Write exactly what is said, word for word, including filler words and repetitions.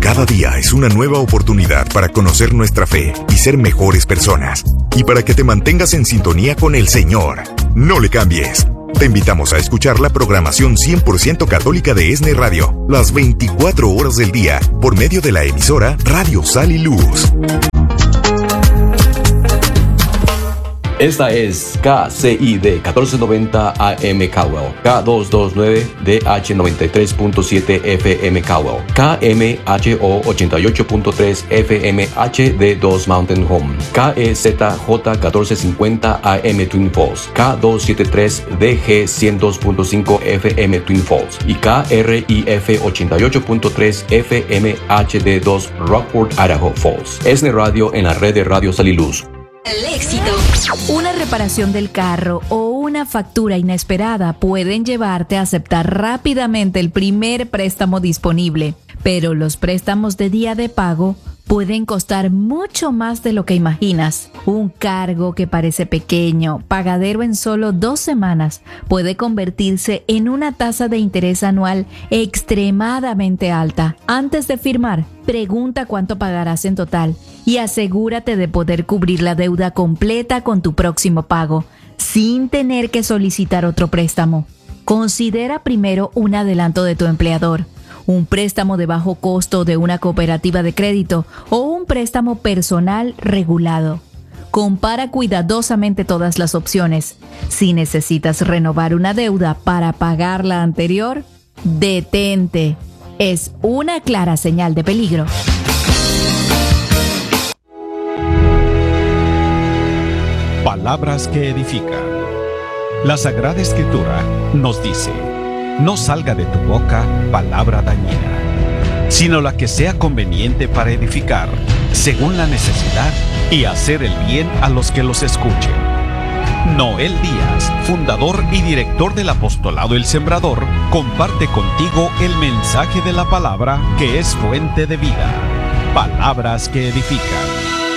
Cada día es una nueva oportunidad para conocer nuestra fe y ser mejores personas. Y para que te mantengas en sintonía con el Señor. No le cambies. Te invitamos a escuchar la programación cien por ciento católica de ESNE Radio, las veinticuatro horas del día, por medio de la emisora Radio Sal y Luz. Esta es K C I D catorce noventa A M Caldwell, K doscientos veintinueve D H noventa y tres punto siete F M Caldwell, K M H O ochenta y ocho punto tres F M H D dos Mountain Home, K E Z J catorce cincuenta A M Twin Falls, K doscientos setenta y tres D G ciento dos punto cinco F M Twin Falls y K R I F ochenta y ocho punto tres F M H D dos Rockport, Idaho Falls. ESNE Radio en la red de Radio Sal y Luz. El éxito. Una reparación del carro o una factura inesperada pueden llevarte a aceptar rápidamente el primer préstamo disponible, pero los préstamos de día de pago pueden costar mucho más de lo que imaginas. Un cargo que parece pequeño, pagadero en solo dos semanas, puede convertirse en una tasa de interés anual extremadamente alta. Antes de firmar, pregunta cuánto pagarás en total y asegúrate de poder cubrir la deuda completa con tu próximo pago, sin tener que solicitar otro préstamo. Considera primero un adelanto de tu empleador, un préstamo de bajo costo de una cooperativa de crédito o un préstamo personal regulado. Compara cuidadosamente todas las opciones. Si necesitas renovar una deuda para pagar la anterior, detente. Es una clara señal de peligro. Palabras que edifican. La Sagrada Escritura nos dice: no salga de tu boca palabra dañina, sino la que sea conveniente para edificar, según la necesidad, y hacer el bien a los que los escuchen. Noel Díaz, fundador y director del apostolado El Sembrador, comparte contigo el mensaje de la palabra que es fuente de vida. Palabras que edifican.